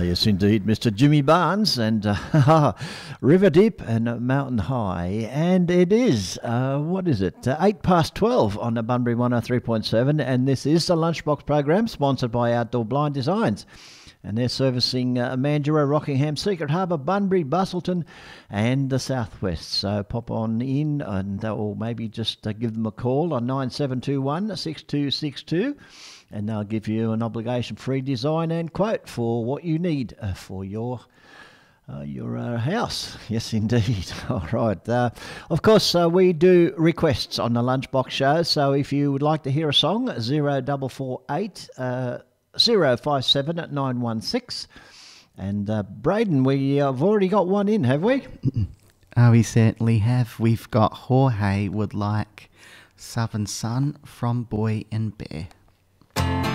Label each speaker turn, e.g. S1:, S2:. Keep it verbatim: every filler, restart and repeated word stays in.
S1: yes, indeed, Mister Jimmy Barnes and uh, River Deep and uh, Mountain High. And it is, uh, what is it, uh, eight past twelve on the Bunbury one oh three point seven. And this is the Lunchbox program sponsored by Outdoor Blind Designs. And they're servicing uh, Mandurah, Rockingham, Secret Harbour, Bunbury, Bustleton and the Southwest. So pop on in and uh, or maybe just uh, give them a call on nine seven two one, six two six two and they'll give you an obligation-free design and quote for what you need uh, for your Uh, your uh, house. Yes, indeed. All right. Uh, of course, uh, we do requests on the Lunchbox show, so if you would like to hear a song, zero four four eight uh, zero five seven nine one six. And uh, Braden, we have already got one in, have we?
S2: Oh, we certainly have. We've got Jorge would like Southern Sun from Boy and Bear.